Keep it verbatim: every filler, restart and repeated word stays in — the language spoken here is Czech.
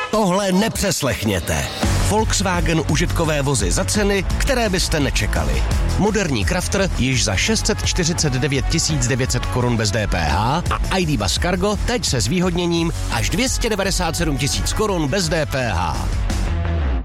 Tohle nepřeslechněte. Volkswagen užitkové vozy za ceny, které byste nečekali. Moderní Crafter již za šest set čtyřicet devět tisíc devět set korun bez D P H a I D Buzz Cargo teď se zvýhodněním až dvě stě devadesát sedm tisíc korun bez D P H.